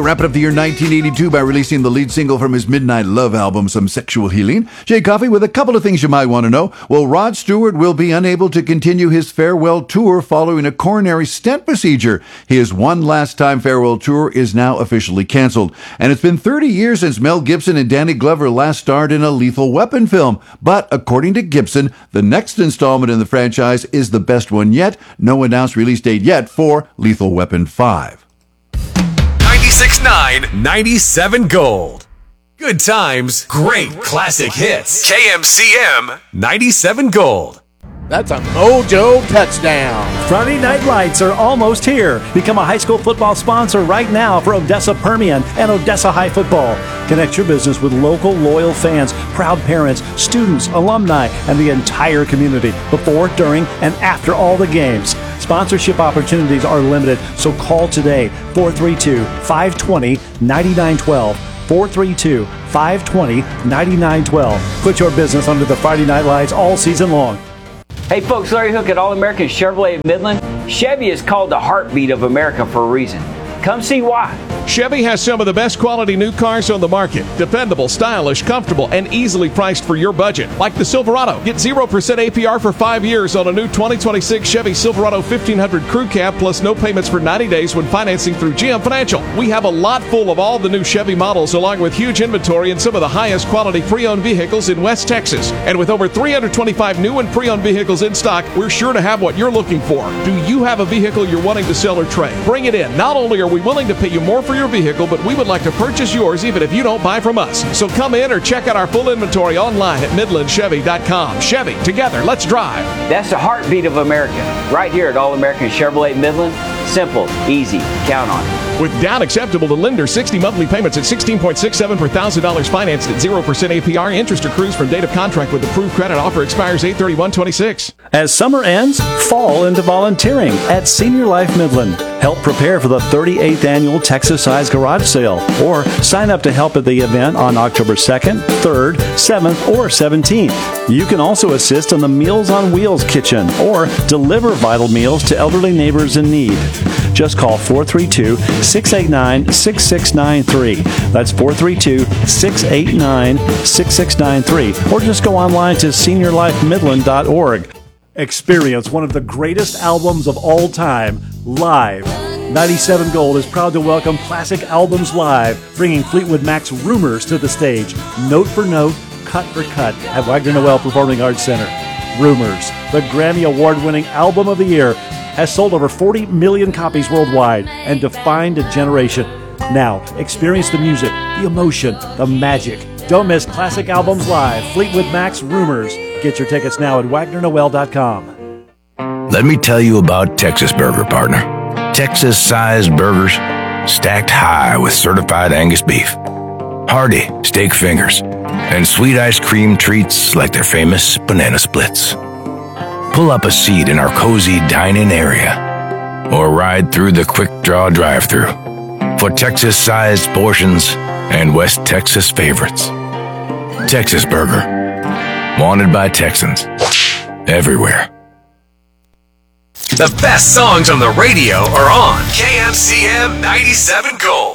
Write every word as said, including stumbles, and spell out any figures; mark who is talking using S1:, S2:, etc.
S1: Wrapping up the year nineteen eighty-two by releasing the lead single from his Midnight Love album, Some Sexual Healing. Jay Coffey with a couple of things you might want to know. Well, Rod Stewart will be unable to continue his farewell tour following a coronary stent procedure. His one last time farewell tour is now officially canceled. And it's been thirty years since Mel Gibson and Danny Glover last starred in a Lethal Weapon film. But according to Gibson, the next installment in the franchise is the best one yet. No announced release date yet for Lethal Weapon five.
S2: ninety-six point nine, ninety-seven Gold. Good times, great classic hits. K M C M ninety-seven Gold.
S3: That's a Mojo touchdown.
S4: Friday Night Lights are almost here. Become a high school football sponsor right now for Odessa Permian and Odessa High Football. Connect your business with local loyal fans, proud parents, students, alumni, and the entire community before, during, and after all the games. Sponsorship opportunities are limited, so call today, four three two, five two zero, nine nine one two. four three two, five two zero, nine nine one two. Put your business under the Friday Night Lights all season long.
S5: Hey folks, Larry Hook at All-American Chevrolet of Midland. Chevy is called the heartbeat of America for a reason. Come see why.
S6: Chevy has some of the best quality new cars on the market. Dependable, stylish, comfortable, and easily priced for your budget. Like the Silverado. Get zero percent A P R for five years on a new twenty twenty-six Chevy Silverado fifteen hundred Crew Cab, plus no payments for ninety days when financing through G M Financial. We have a lot full of all the new Chevy models, along with huge inventory and some of the highest quality pre-owned vehicles in West Texas. And with over three hundred twenty-five new and pre-owned vehicles in stock, we're sure to have what you're looking for. Do you have a vehicle you're wanting to sell or trade? Bring it in. Not only are we willing to pay you more for your vehicle, but we would like to purchase yours even if you don't buy from us. So come in or check out our full inventory online at midland chevy dot com. Chevy, together, let's drive.
S5: That's the heartbeat of America, right here at All-American Chevrolet Midland. Simple, easy, count on it.
S6: With down acceptable to lender, sixty monthly payments at sixteen point six seven per one thousand dollars financed at zero percent A P R. Interest accrues from date of contract with approved credit. Offer expires eight thirty-one twenty-six.
S4: As summer ends, fall into volunteering at Senior Life Midland. Help prepare for the thirty-eighth annual Texas Size Garage Sale, or sign up to help at the event on October second, third, seventh, or seventeenth. You can also assist on the Meals on Wheels kitchen or deliver vital meals to elderly neighbors in need. Just call four three two, six eight nine, six six nine three. That's four three two, six eight nine, six six nine three. Or just go online to senior life midland dot org. Experience one of the greatest albums of all time, live. ninety-seven Gold is proud to welcome Classic Albums Live, bringing Fleetwood Mac's Rumors to the stage, note for note, cut for cut, at Wagner Noel Performing Arts Center. Rumors, the Grammy Award-winning album of the year, has sold over forty million copies worldwide and defined a generation. Now, experience the music, the emotion, the magic. Don't miss Classic Albums Live, Fleetwood Mac's Rumors. Get your tickets now at wagner noel dot com.
S7: Let me tell you about Texas Burger, partner. Texas-sized burgers stacked high with certified Angus beef, hearty steak fingers, and sweet ice cream treats like their famous banana splits. Pull up a seat in our cozy dine-in area or ride through the quick-draw drive-thru for Texas-sized portions and West Texas favorites. Texas Burger. Wanted by Texans. Everywhere.
S2: The best songs on the radio are on K M C M ninety-seven Gold.